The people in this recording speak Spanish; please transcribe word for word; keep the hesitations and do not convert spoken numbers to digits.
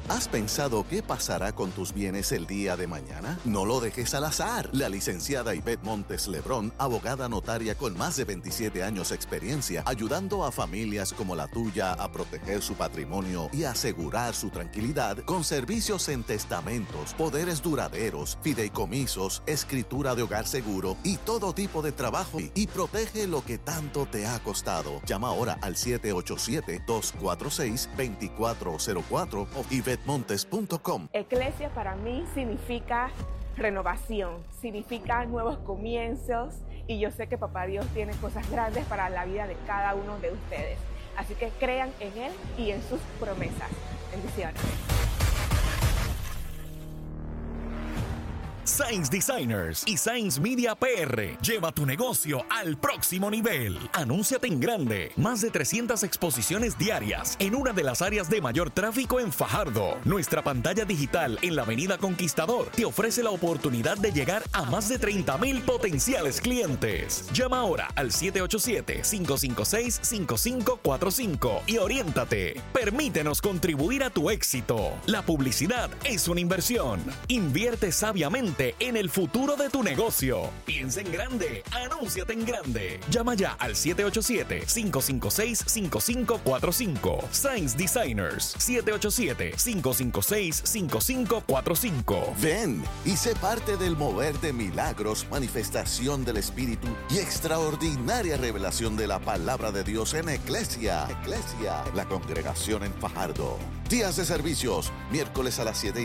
¿Has pensado qué pasará con tus bienes el día de mañana? No lo dejes al azar. La licenciada Ivette Montes Lebrón, abogada notaria con más de veintisiete años de experiencia, ayudando a familias como la tuya a proteger su patrimonio y asegurar su tranquilidad con servicios en testamentos, poderes duraderos, fideicomisos, escritura de hogar seguro y todo tipo de trabajo, y protege lo que tanto te ha costado. Llama ahora al siete ocho siete, dos cuatro seis, dos cuatro cero cuatro o ivette montes punto com. Eclesia para mí significa renovación, significa nuevos comienzos, y yo sé que Papá Dios tiene cosas grandes para la vida de cada uno de ustedes. Así que crean en Él y en sus promesas. Bendiciones. Sainz Designers y Sainz Media P R. Lleva tu negocio al próximo nivel. Anúnciate en grande. Más de trescientas exposiciones diarias en una de las áreas de mayor tráfico en Fajardo. Nuestra pantalla digital en la Avenida Conquistador te ofrece la oportunidad de llegar a más de treinta mil potenciales clientes. Llama ahora al siete ocho siete, cinco cinco seis, cinco cinco cuatro cinco y oriéntate. Permítenos contribuir a tu éxito. La publicidad es una inversión. Invierte sabiamente en el futuro de tu negocio. Piensa en grande, anúnciate en grande. Llama ya al siete ocho siete, cinco cinco seis, cinco cinco cuatro cinco. Sainz Designers, siete ocho siete, cinco cinco seis, cinco cinco cuatro cinco. Ven y sé parte del mover de milagros, manifestación del Espíritu y extraordinaria revelación de la palabra de Dios en Eclesia. Eclesia, la congregación en Fajardo. Días de servicios, miércoles a las siete y